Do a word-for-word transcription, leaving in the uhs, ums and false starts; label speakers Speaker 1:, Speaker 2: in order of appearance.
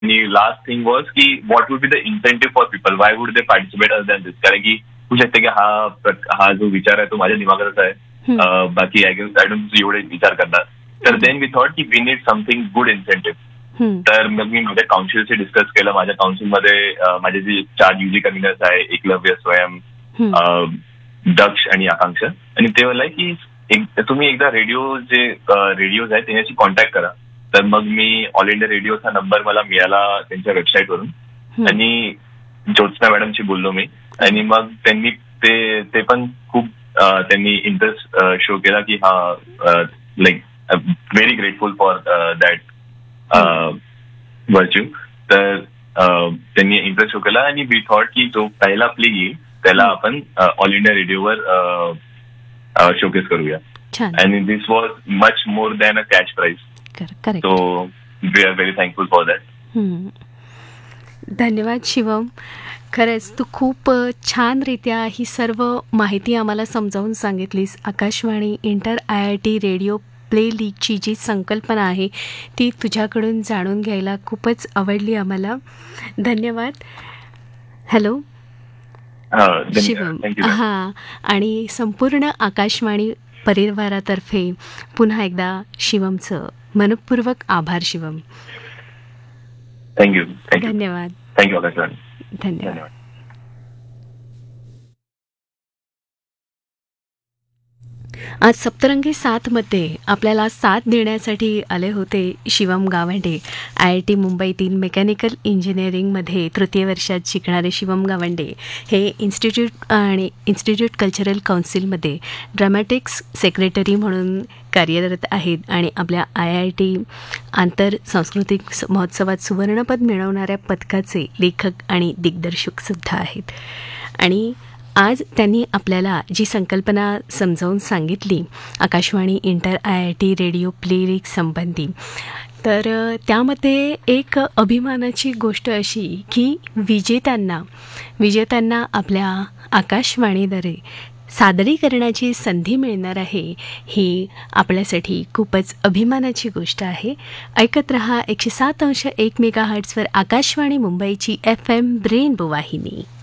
Speaker 1: आणि last thing was की what would be the incentive for people, why would they participate other than दिस. कारण की होऊ शकते की हा हा जो विचार आहे तो माझ्या दिमागातच आहे, बाकी आय गेस आय डोंट एवढे विचार करणार. तर देन वी थॉट की we need something good incentive. तर मग मी माझ्या काउन्सिलशी डिस्कस केलं. माझ्या काउन्सिलमध्ये माझे जे चार युजी कन्व्हिनर्स आहे, एकलव्य, स्वयं, दक्ष आणि आकांक्षा, आणि ते म्हणलं की तुम्ही एकदा रेडिओ जे रेडिओज आहे त्याच्याशी कॉन्टॅक्ट करा. तर मग मी ऑल इंडिया रेडिओचा नंबर मला मिळाला त्यांच्या वेबसाईटवरून, आणि ज्योत्सना मॅडमशी बोललो मी, आणि मग त्यांनी ते ते पण खूप त्यांनी इंटरेस्ट शो केला की हा like very grateful for that virtue. तर त्यांनी इंटरेस्ट शो केला आणि वी थॉट की जो पहिला प्ले येईल त्याला आपण ऑल इंडिया रेडिओवर शोकेस करूया. आणि दिस was much more than a cash price. So we R very thankful for that.
Speaker 2: धन्यवाद शिवम. खरंच तू खूप छानरित्या ही सर्व माहिती आम्हाला समजावून सांगितलीस. Akashvani inter I I T radio play लीगची जी संकल्पना आहे ती तुझ्याकडून जाणून घ्यायला खूपच आवडली आम्हाला. धन्यवाद. हॅलो शिवम. हां, आणि संपूर्ण आकाशवाणी परिवारातर्फे पुन्हा एकदा शिवमचं मनपूर्वक आभार. शिवम,
Speaker 1: थँक्यू.
Speaker 2: धन्यवाद.
Speaker 1: थँक्यू आकाशवाणी.
Speaker 2: धन्यवाद. आज सप्तरंगी सातमध्ये आपल्याला साथ देण्यासाठी आले होते Shivam Gawande. I I T मुंबईतील मेकॅनिकल इंजिनिअरिंगमध्ये तृतीय वर्षात शिकणारे शिवम गावंडे हे इन्स्टिट्यूट आणि इन्स्टिट्यूट कल्चरल काउन्सिलमध्ये ड्रामॅटिक्स सेक्रेटरी म्हणून कार्यरत आहेत आणि आपल्या आय आय टी आंतर सांस्कृतिक महोत्सवात सुवर्णपद मिळवणाऱ्या पथकाचे लेखक आणि दिग्दर्शकसुद्धा आहेत. आणि आज त्यांनी आपल्याला जी संकल्पना समजावून सांगितली Akashvani inter I I T radio play league संबंधी, तर त्यामध्ये एक अभिमानाची गोष्ट अशी की विजेत्यांना विजेत्यांना आपल्या आकाशवाणीद्वारे सादरीकरणाची संधी मिळणार आहे, ही आपल्यासाठी खूपच अभिमानाची गोष्ट आहे. ऐकत रहा एकशे सात अंश एक मेगा हर्ट्सवर आकाशवाणी मुंबईची एफ एम रेनबो वाहिनी.